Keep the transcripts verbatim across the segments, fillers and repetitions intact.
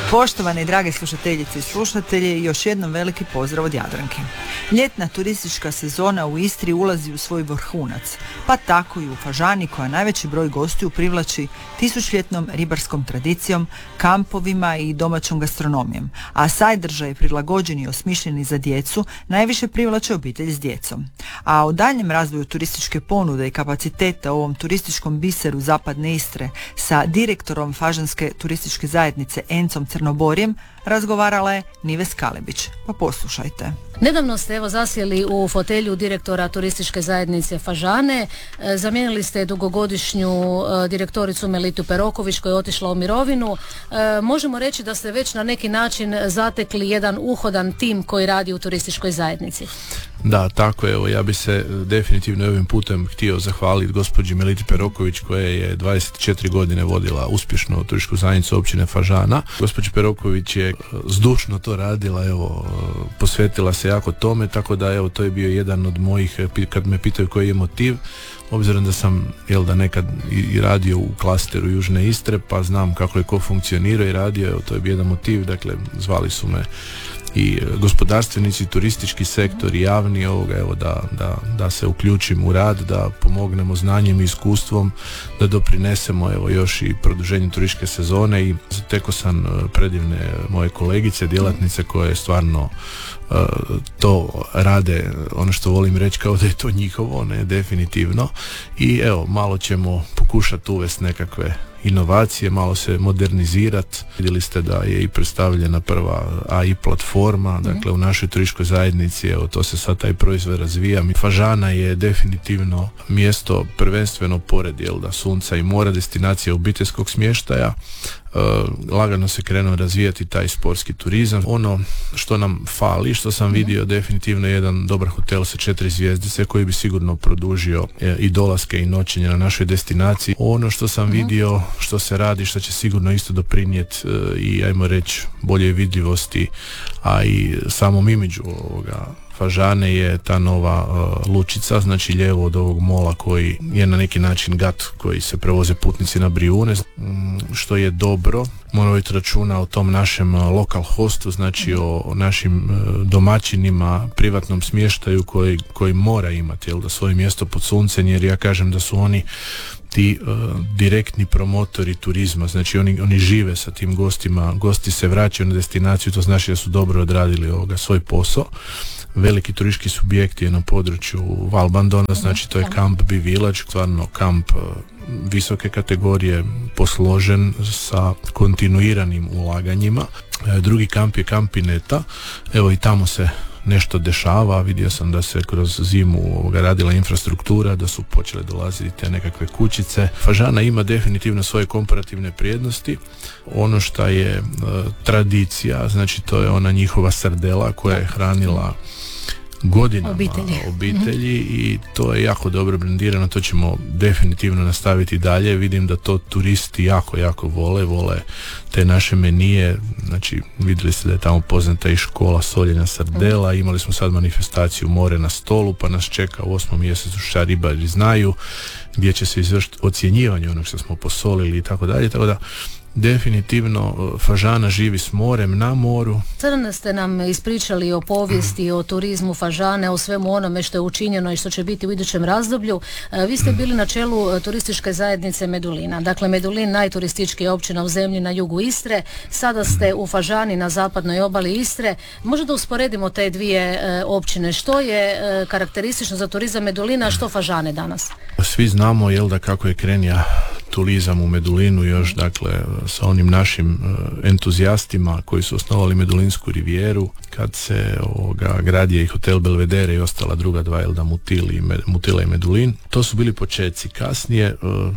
Poštovane i drage slušateljice i slušatelji, još jednom veliki pozdrav od Jadranke. Ljetna turistička sezona u Istri ulazi u svoj vrhunac, pa tako i u Fažani koja najveći broj gostiju privlači tisućljetnom ribarskom tradicijom, kampovima i domaćom gastronomijom, a sadržaj prilagođeni i osmišljeni za djecu najviše privlače obitelji s djecom. A o daljnjem razvoju turističke ponude i kapaciteta u ovom turističkom biseru zapadne Istre sa direktorom Fažanske turističke zajednice Encom Crnoborjem razgovarala je Nives Kalebić. Pa poslušajte. Nedavno ste evo zasjeli u fotelju direktora turističke zajednice Fažane. E, zamijenili ste dugogodišnju e, direktoricu Melitu Peroković koja je otišla u mirovinu. E, možemo reći da ste već na neki način zatekli jedan uhodan tim koji radi u turističkoj zajednici. Da, tako je. Evo, ja bi se definitivno ovim putem htio zahvaliti gospođi Meliti Peroković koja je dvadeset četiri godine vodila uspješno turističku zajednicu općine Fažana. Gospođa Peroković je zdušno to radila, evo, posvetila se jako tome, tako da evo, to je bio jedan od mojih, kad me pitaju koji je motiv, obzirom da sam, jel da, nekad i radio u klasteru Južne Istre, pa znam kako je ko funkcionirao i radio, evo, to je bio jedan motiv, dakle, zvali su me i gospodarstvenici, turistički sektor i javni ovoga, evo, da, da, da se uključim u rad, da pomognemo znanjem i iskustvom, da doprinesemo evo još i produženju turističke sezone i teko sam predivne moje kolegice, djelatnice koje stvarno uh, to rade, ono što volim reći kao da je to njihovo, ne, definitivno, i evo, malo ćemo pokušati uvesti nekakve inovacije, malo se modernizirati. Vidjeli ste da je i predstavljena prva A I platforma, dakle u našoj turističkoj zajednici, evo, to se sad taj proizvod razvija. Fažana je definitivno mjesto prvenstveno pored, jel da, sunca i mora, destinacija obiteljskog smještaja. Uh, lagano se krenuo razvijati taj sportski turizam. Ono što nam fali, što sam vidio, definitivno je jedan dobar hotel sa četiri zvjezdice koji bi sigurno produžio e, i dolaske i noćenje na našoj destinaciji. Ono što sam vidio, što se radi, što će sigurno isto doprinijeti e, i ajmo reći bolje vidljivosti, a i samom imidžu ovoga Fažane je ta nova uh, lučica, znači lijevo od ovog mola koji je na neki način gat koji se prevoze putnici na Brijune, mm, što je dobro. Moramo vidjeti računa o tom našem uh, lokal hostu, znači o, o našim uh, domaćinima, privatnom smještaju koji, koji mora imati, jel da, svoje mjesto pod suncem, jer ja kažem da su oni ti uh, direktni promotori turizma, znači oni, oni žive sa tim gostima, gosti se vraćaju na destinaciju, to znači da su dobro odradili ovoga svoj posao. Veliki turistički subjekt je na području Valbandona, znači to je kamp Bee Village, stvarno kamp visoke kategorije, posložen sa kontinuiranim ulaganjima. Drugi kamp je kamp Pineta, evo i tamo se nešto dešava, vidio sam da se kroz zimu ovoga radila infrastruktura, da su počele dolaziti te nekakve kućice. Fažana ima definitivno svoje komparativne prijednosti. Ono što je e, tradicija, znači to je ona njihova sardela koja je hranila godinama obitelji, obitelji i to je jako dobro brendirano, to ćemo definitivno nastaviti dalje. Vidim da to turisti jako, jako vole, vole te naše menije, znači vidjeli ste da je tamo poznata i škola soljenja sardela, imali smo sad manifestaciju More na stolu, pa nas čeka u osmom mjesecu šta ribari znaju, gdje će se izvršiti ocjenjivanje onog što smo posolili i tako dalje, tako da definitivno Fažana živi s morem, na moru. Sada ste nam ispričali o povijesti, o turizmu Fažane, o svemu onome što je učinjeno i što će biti u idućem razdoblju. Vi ste bili na čelu turističke zajednice Medulina. Dakle, Medulin najturističkija općina u zemlji na jugu Istre. Sada ste u Fažani na zapadnoj obali Istre. Možda da usporedimo te dvije e, općine. Što je e, karakteristično za turizam Medulina, a što Fažane danas? Svi znamo, jel da, kako je krenija turizam u Medulinu još, dakle, sa onim našim entuzijastima koji su osnovali Medulinsku rivijeru, kad se ovoga, gradio i hotel Belvedere i ostala druga dva, jel da, Mutili i Mutila i Medulin. To su bili početci. Kasnije,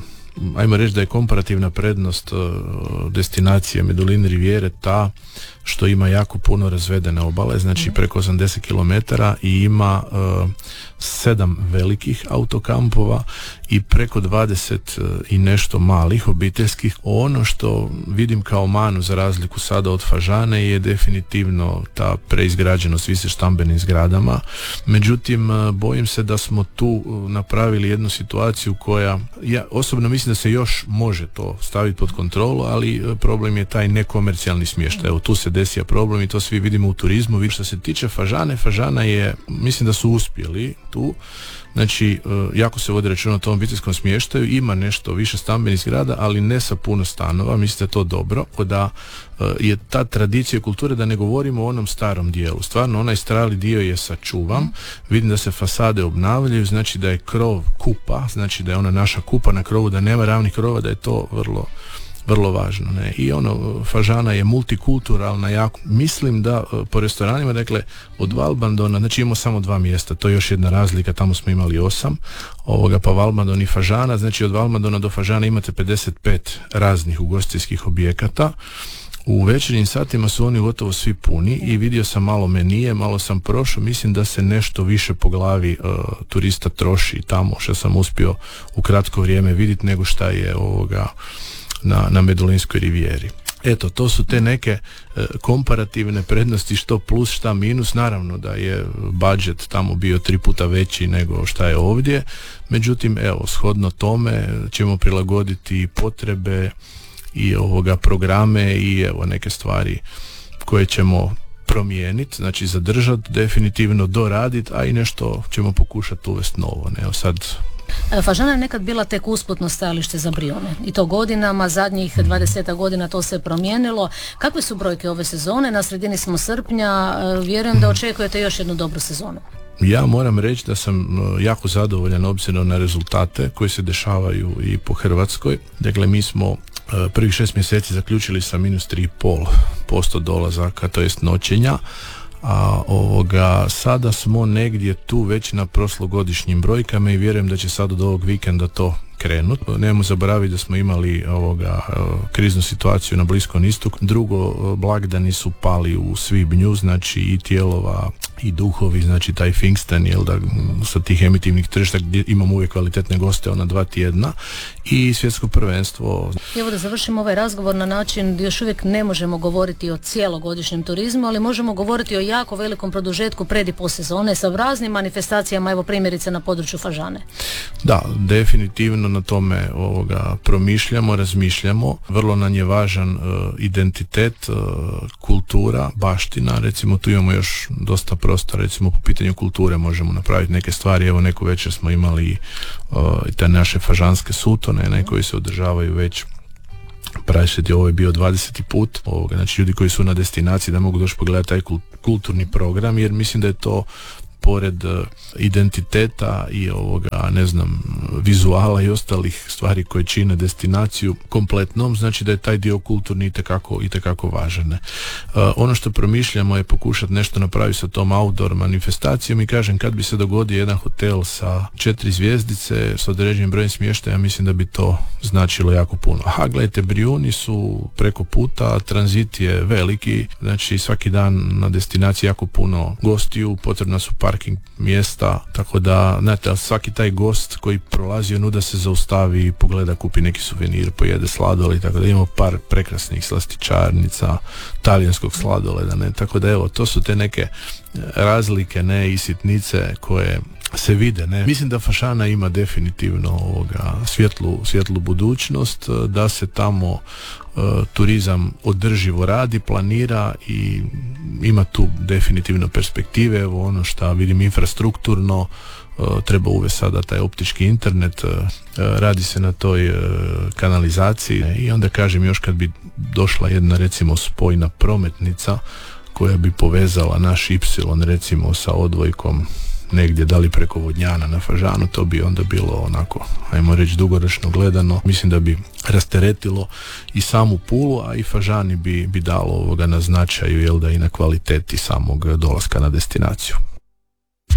ajmo reći da je komparativna prednost destinacije Medulin rivijere ta što ima jako puno razvedene obale, znači preko osamdeset kilometara i ima uh, sedam velikih autokampova i preko dvadeset uh, i nešto malih obiteljskih. Ono što vidim kao manu za razliku sada od Fažane je definitivno ta preizgrađenost višestambenim zgradama. Međutim, uh, bojim se da smo tu uh, napravili jednu situaciju koja, ja osobno mislim mislim da se još može to staviti pod kontrolu, ali problem je taj nekomercijalni smještaj. Evo tu se desija problem i to svi vidimo u turizmu. Što se tiče Fažane, Fažana je, mislim da su uspjeli tu. Znači, jako se vodi računa o tom obiteljskom smještaju, ima nešto više stambenih zgrada, ali ne sa puno stanova, mislim da je to dobro, da je ta tradicija kulture, da ne govorimo o onom starom dijelu. Stvarno, onaj stari dio je sačuvan, vidim da se fasade obnavljaju, znači da je krov kupa, znači da je ona naša kupa na krovu, da nema ravnih krova, da je to vrlo vrlo važno, ne? I ono, Fažana je multikulturalna jako. Mislim da po restoranima, dakle, od Valbandona, znači imamo samo dva mjesta, to je još jedna razlika, tamo smo imali osam, ovoga pa Valbandon i Fažana, znači od Valbandona do Fažana imate pedeset pet raznih ugostiteljskih objekata. U večernjim satima su oni gotovo svi puni i vidio sam malo menije, malo sam prošao, mislim da se nešto više po glavi uh, turista troši tamo, što sam uspio u kratko vrijeme vidjeti, nego šta je ovoga na, na Medulinskoj rivijeri. Eto, to su te neke e, komparativne prednosti, što plus, šta minus. Naravno da je budžet tamo bio tri puta veći nego šta je ovdje, međutim, evo, shodno tome ćemo prilagoditi potrebe i ovoga programe i evo neke stvari koje ćemo promijeniti, znači zadržati, definitivno doraditi, a i nešto ćemo pokušati uvesti novo. Ne? Evo sad Fažana je nekad bila tek usputno stajalište za Brijune i to godinama, zadnjih dvadeset godina to se promijenilo. Kakve su brojke ove sezone? Na sredini smo srpnja, vjerujem da očekujete još jednu dobru sezonu. Ja moram reći da sam jako zadovoljan obzirom na rezultate koji se dešavaju i po Hrvatskoj. Dakle, mi smo prvih šest mjeseci zaključili sa minus tri zarez pet posto dolazaka, to jest noćenja, a ovoga sada smo negdje tu već na prošlogodišnjim brojkama i vjerujem da će sad od ovog vikenda to krenuti. Nemojmo zaboraviti da smo imali ovoga kriznu situaciju na Bliskom istoku. Drugo, blagdani su pali u svibnju, znači i tijelova i duhovi, znači taj Pfingsten, jel da sa tih emitivnih tržišta gdje imamo uvijek kvalitetne goste ona dva tjedna i svjetsko prvenstvo. Evo da završimo ovaj razgovor na način da još uvijek ne možemo govoriti o cijelogodišnjem turizmu, ali možemo govoriti o jako velikom produžetku pred i post sezone sa raznim manifestacijama, evo primjerice na području Fažane. Da, definitivno na tome ovoga promišljamo, razmišljamo. Vrlo nam je važan uh, identitet, uh, kultura, baština. Recimo tu imamo još dosta prostora, recimo po pitanju kulture možemo napraviti neke stvari. Evo neku večer smo imali uh, te naše fažanske sutone, ne, koji se održavaju već prašeti, ovo je bio dvadeseti put. Ovoga, znači ljudi koji su na destinaciji da mogu doći pogledati taj kulturni program, jer mislim da je to pored uh, identiteta i ovoga, ne znam, vizuala i ostalih stvari koje čine destinaciju kompletnom, znači da je taj dio kulturni itekako, itekako važan. Uh, ono što promišljamo je pokušati nešto napraviti sa tom outdoor manifestacijom i kažem, kad bi se dogodio jedan hotel sa četiri zvjezdice s određenim brojem smještaja, mislim da bi to značilo jako puno. A gledajte, Brijuni su preko puta, tranzit je veliki, znači svaki dan na destinaciji jako puno gostiju, potrebna su parking mjesta, tako da, znate, svaki taj gost koji prolazi onuda se zaustavi, pogleda, kupi neki suvenir, pojede sladoled, tako da imamo par prekrasnih slastičarnica, talijanskog sladoleda, ne, tako da evo, to su te neke razlike, ne, i sitnice koje se vide, ne. Mislim da Fažana ima definitivno ovoga svjetlu, svjetlu budućnost, da se tamo uh, turizam održivo radi, planira i ima tu definitivno perspektive. Evo ono što vidim infrastrukturno, uh, treba uvesti sada taj optički internet, uh, radi se na toj uh, kanalizaciji, ne? I onda kažem, još kad bi došla jedna recimo spojna prometnica koja bi povezala naš Ipsilon recimo sa odvojkom negdje, da li preko Vodnjana na Fažanu, to bi onda bilo onako, ajmo reći, dugoročno gledano, mislim da bi rasteretilo i samu Pulu, a i Fažani bi, bi dalo ovoga na značaju, jel da, i na kvaliteti samog dolaska na destinaciju.